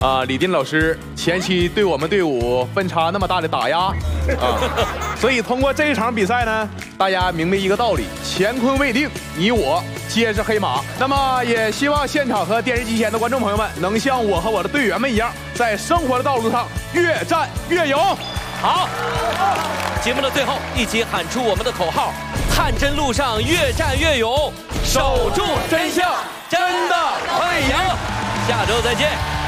李丁老师前期对我们队伍分差那么大的打压所以通过这一场比赛呢，大家明白一个道理：乾坤未定，你我皆是黑马。那么也希望现场和电视机前的观众朋友们能像我和我的队员们一样，在生活的道路上越战越勇。 好，节目的最后，一起喊出我们的口号：探真路上越战越勇，守住真相，真的会赢。下周再见。